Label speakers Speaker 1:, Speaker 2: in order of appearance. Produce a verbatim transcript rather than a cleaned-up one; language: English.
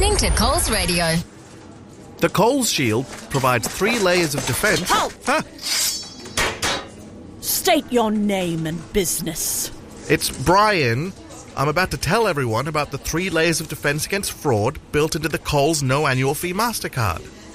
Speaker 1: listening to Coles Radio.
Speaker 2: The Coles Shield provides three layers of defence.
Speaker 3: Halt!
Speaker 2: Huh?
Speaker 3: State your name and business.
Speaker 2: It's Brian. I'm about to tell everyone about the three layers of defence against fraud built into the Coles no annual fee MasterCard.